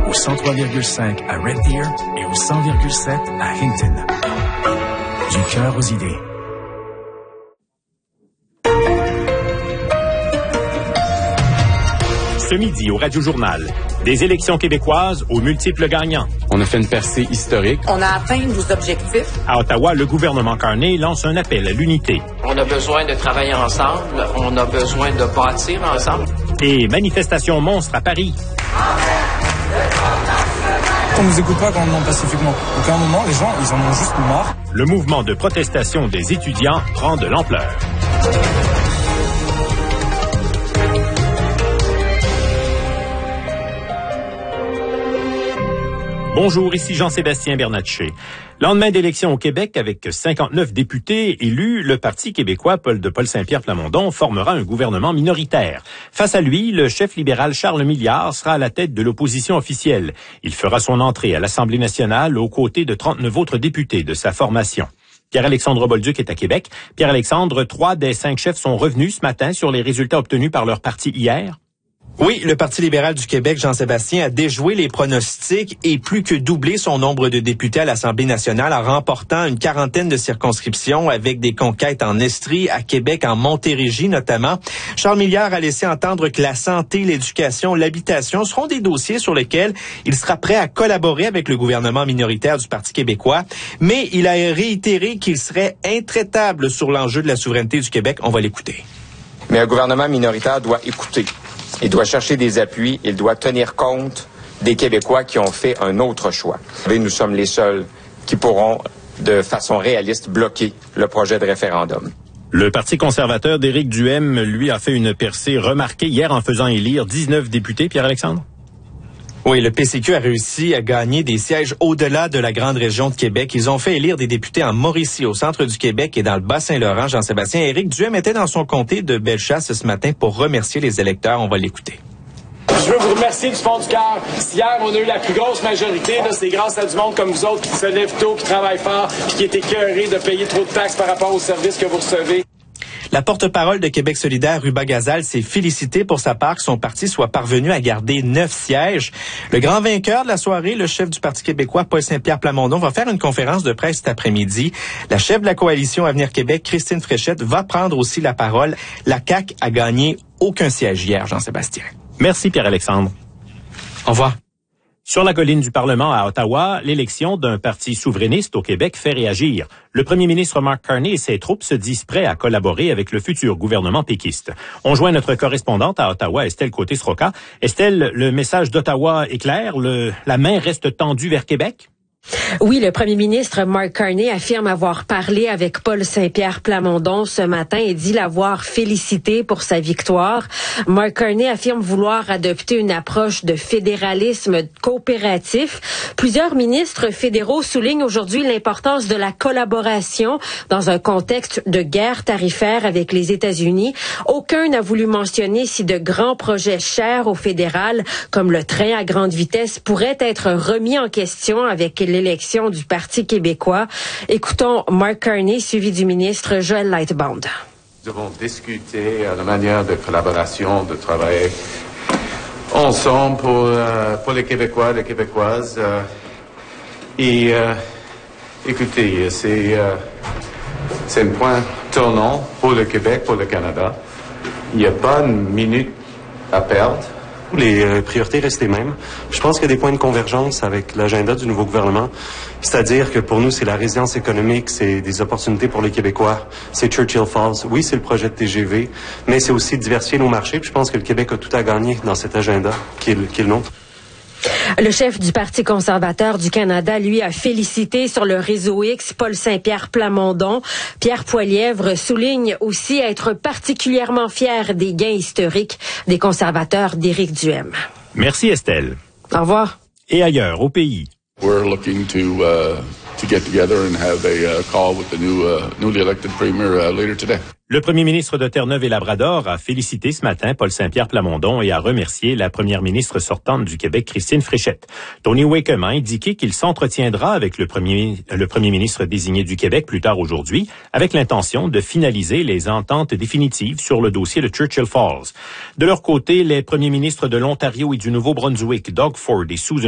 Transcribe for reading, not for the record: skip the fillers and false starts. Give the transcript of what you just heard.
au 103,5 à Red Deer et au 100,7 à Hinton. Du cœur aux idées. Ce midi au Radio-Journal, des élections québécoises aux multiples gagnants. On a fait une percée historique. On a atteint nos objectifs. À Ottawa, le gouvernement Carney lance un appel à l'unité. On a besoin de travailler ensemble. On a besoin de bâtir ensemble. Et manifestation monstre à Paris. On nous écoute pas quand on demande pacifiquement. Donc à un moment, les gens, ils en ont juste marre. Le mouvement de protestation des étudiants prend de l'ampleur. Bonjour, ici Jean-Sébastien Bernatchez. Lendemain d'élection au Québec, avec 59 députés élus, le Parti québécois Paul Saint-Pierre Plamondon formera un gouvernement minoritaire. Face à lui, le chef libéral Charles Milliard sera à la tête de l'opposition officielle. Il fera son entrée à l'Assemblée nationale aux côtés de 39 autres députés de sa formation. Pierre-Alexandre Bolduc est à Québec. Pierre-Alexandre, 3 des 5 chefs sont revenus ce matin sur les résultats obtenus par leur parti hier. Oui, le Parti libéral du Québec, Jean-Sébastien, a déjoué les pronostics et plus que doublé son nombre de députés à l'Assemblée nationale en remportant une quarantaine de circonscriptions avec des conquêtes en Estrie, à Québec, en Montérégie notamment. Charles Milliard a laissé entendre que la santé, l'éducation, l'habitation seront des dossiers sur lesquels il sera prêt à collaborer avec le gouvernement minoritaire du Parti québécois, mais il a réitéré qu'il serait intraitable sur l'enjeu de la souveraineté du Québec. On va l'écouter. Mais un gouvernement minoritaire doit écouter. Il doit chercher des appuis, il doit tenir compte des Québécois qui ont fait un autre choix. Et nous sommes les seuls qui pourront, de façon réaliste, bloquer le projet de référendum. Le Parti conservateur d'Éric Duhaime, lui, a fait une percée remarquée hier en faisant élire 19 députés. Pierre-Alexandre? Oui, le PCQ a réussi à gagner des sièges au-delà de la grande région de Québec. Ils ont fait élire des députés en Mauricie, au centre du Québec et dans le Bas-Saint-Laurent. Jean-Sébastien, Éric Duhaime était dans son comté de Bellechasse ce matin pour remercier les électeurs. On va l'écouter. Je veux vous remercier du fond du cœur. Si hier, on a eu la plus grosse majorité, là, c'est grâce à du monde comme vous autres qui se lève tôt, qui travaille fort, puis qui est écœuré de payer trop de taxes par rapport aux services que vous recevez. La porte-parole de Québec solidaire, Ruba Gazal, s'est félicitée pour sa part que son parti soit parvenu à garder 9 sièges. Le grand vainqueur de la soirée, le chef du Parti québécois, Paul Saint-Pierre Plamondon, va faire une conférence de presse cet après-midi. La chef de la coalition Avenir Québec, Christine Fréchette, va prendre aussi la parole. La CAQ a gagné aucun siège hier, Jean-Sébastien. Merci Pierre-Alexandre. Au revoir. Sur la colline du Parlement à Ottawa, l'élection d'un parti souverainiste au Québec fait réagir. Le premier ministre Mark Carney et ses troupes se disent prêts à collaborer avec le futur gouvernement péquiste. On joint notre correspondante à Ottawa, Estelle Côté-Sroka. Estelle, le message d'Ottawa est clair, la main reste tendue vers Québec? Oui, le premier ministre Mark Carney affirme avoir parlé avec Paul Saint-Pierre Plamondon ce matin et dit l'avoir félicité pour sa victoire. Mark Carney affirme vouloir adopter une approche de fédéralisme coopératif. Plusieurs ministres fédéraux soulignent aujourd'hui l'importance de la collaboration dans un contexte de guerre tarifaire avec les États-Unis. Aucun n'a voulu mentionner si de grands projets chers au fédéral, comme le train à grande vitesse, pourraient être remis en question avec l'élection du Parti québécois. Écoutons Mark Carney, suivi du ministre Joël Lightbound. Nous avons discuté la manière de collaboration, de travailler ensemble pour les Québécois, les Québécoises. Écoutez, c'est un point tournant pour le Québec, pour le Canada. Il n'y a pas une minute à perdre. Les priorités restent les mêmes. Je pense qu'il y a des points de convergence avec l'agenda du nouveau gouvernement. C'est-à-dire que pour nous, c'est la résilience économique, c'est des opportunités pour les Québécois, c'est Churchill Falls. Oui, c'est le projet de TGV, mais c'est aussi diversifier nos marchés. Puis je pense que le Québec a tout à gagner dans cet agenda qui est le nôtre. Le chef du Parti conservateur du Canada, lui, a félicité sur le réseau X Paul Saint-Pierre Plamondon. Pierre Poilievre souligne aussi être particulièrement fier des gains historiques des conservateurs d'Éric Duhaime. Merci Estelle. Au revoir. Et ailleurs, au pays. We're looking to get together and have a call with the newly elected premier later today. Le premier ministre de Terre-Neuve et Labrador a félicité ce matin Paul Saint-Pierre Plamondon et a remercié la première ministre sortante du Québec, Christine Fréchette. Tony Wakeham a indiqué qu'il s'entretiendra avec le premier ministre désigné du Québec plus tard aujourd'hui, avec l'intention de finaliser les ententes définitives sur le dossier de Churchill Falls. De leur côté, les premiers ministres de l'Ontario et du Nouveau-Brunswick, Doug Ford et Susan